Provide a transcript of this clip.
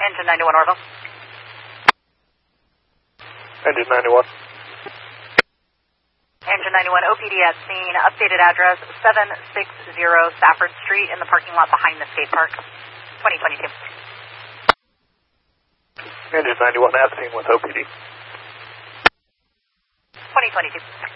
Engine 91 Orville. Engine 91. Engine 91 OPD at scene. Updated address 760 Stafford Street in the parking lot behind the skate park. 2022. Engine 91 at scene with OPD. 2022.